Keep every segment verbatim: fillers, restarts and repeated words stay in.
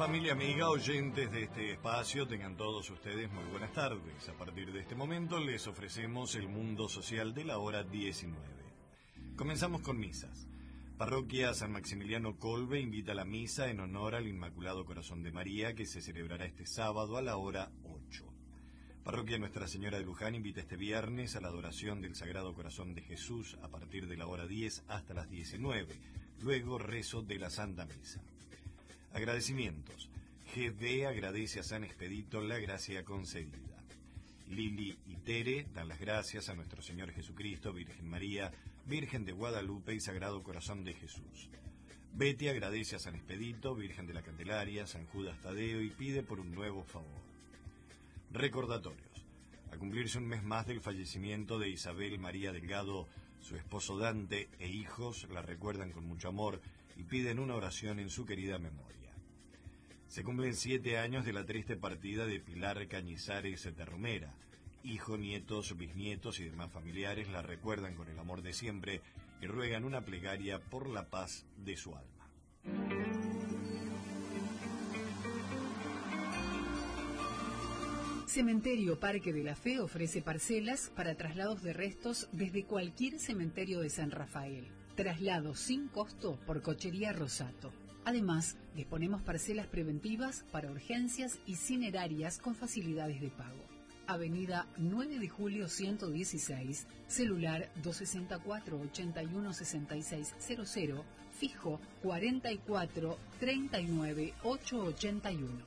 Familia amiga, oyentes de este espacio, tengan todos ustedes muy buenas tardes. A partir de este momento les ofrecemos el mundo social de la hora diecinueve. Comenzamos con misas. Parroquia San Maximiliano Colbe invita a la misa en honor al Inmaculado Corazón de María, que se celebrará este sábado a la hora ocho. Parroquia Nuestra Señora de Luján invita este viernes a la adoración del Sagrado Corazón de Jesús a partir de la hora diez hasta las diecinueve, luego rezo de la Santa Misa. Agradecimientos. G D agradece a San Expedito la gracia concedida. Lili y Tere dan las gracias a nuestro Señor Jesucristo, Virgen María, Virgen de Guadalupe y Sagrado Corazón de Jesús. Betty agradece a San Expedito, Virgen de la Candelaria, San Judas Tadeo y pide por un nuevo favor. Recordatorios. A cumplirse un mes más del fallecimiento de Isabel María Delgado, su esposo Dante e hijos la recuerdan con mucho amor y piden una oración en su querida memoria. Se cumplen siete años de la triste partida de Pilar Cañizares de Romera. Hijos, nietos, bisnietos y demás familiares la recuerdan con el amor de siempre y ruegan una plegaria por la paz de su alma. Cementerio Parque de la Fe ofrece parcelas para traslados de restos desde cualquier cementerio de San Rafael. Traslado sin costo por Cochería Rosato. Además, disponemos parcelas preventivas para urgencias y cinerarias con facilidades de pago. Avenida nueve de julio ciento dieciséis, celular dos seis cuatro, ocho uno seis seis cero cero, fijo cuarenta y cuatro, treinta y nueve, ochocientos ochenta y uno.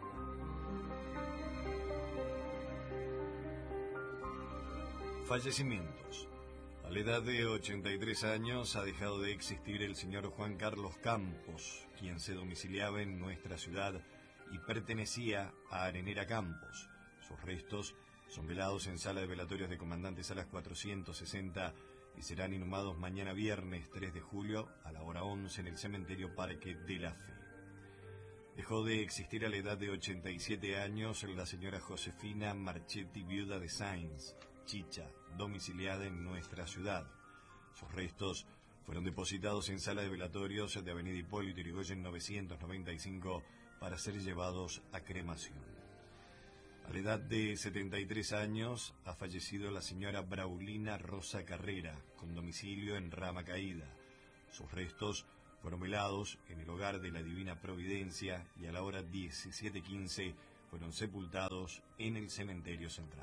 Fallecimientos. A la edad de ochenta y tres años ha dejado de existir el señor Juan Carlos Campos, quien se domiciliaba en nuestra ciudad y pertenecía a Arenera Campos. Sus restos son velados en sala de velatorios de Comandante Salas cuatrocientos sesenta y serán inhumados mañana viernes tres de julio a la hora once en el Cementerio Parque de la Fe. Dejó de existir a la edad de ochenta y siete años la señora Josefina Marchetti, viuda de Sainz, Chicha, domiciliada en nuestra ciudad. Sus restos fueron depositados en sala de velatorios de Avenida Hipólito Yrigoyen novecientos noventa y cinco para ser llevados a cremación. A la edad de setenta y tres años ha fallecido la señora Braulina Rosa Carrera, con domicilio en Rama Caída. Sus restos fueron velados en el hogar de la Divina Providencia y a la hora diecisiete quince fueron sepultados en el cementerio central.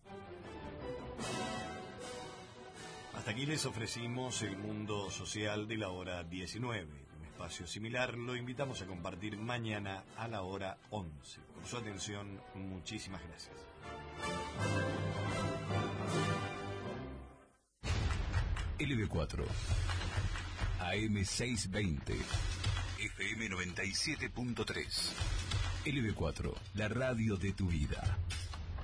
Hasta aquí les ofrecimos el mundo social de la hora diecinueve. Un espacio similar lo invitamos a compartir mañana a la hora once. Por su atención, muchísimas gracias. L B cuatro A M seiscientos veinte, F M noventa y siete punto tres. L B cuatro, la radio de tu vida.